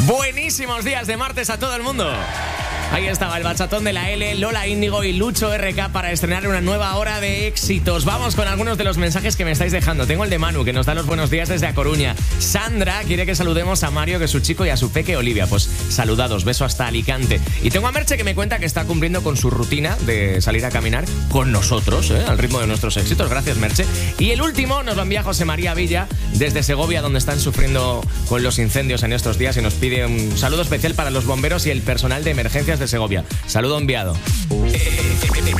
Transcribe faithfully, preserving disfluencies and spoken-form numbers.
Buenísimos días de martes a todo el mundo. Ahí estaba el bachatón de la L, Lola Índigo y Lucho R K para estrenar una nueva hora de éxitos. Vamos con algunos de los mensajes que me estáis dejando. Tengo el de Manu, que nos da los buenos días desde A Coruña. Sandra quiere que saludemos a Mario, que es su chico, y a su peque Olivia. Pues saludados, beso hasta Alicante. Y tengo a Merche, que me cuenta que está cumpliendo con su rutina de salir a caminar con nosotros, ¿eh? Al ritmo de nuestros éxitos. Gracias, Merche. Y el último nos lo envía José María Villa desde Segovia, donde están sufriendo con los incendios en estos días, y nos pide un saludo especial para los bomberos y el personal de emergencias de Segovia. Saludo enviado.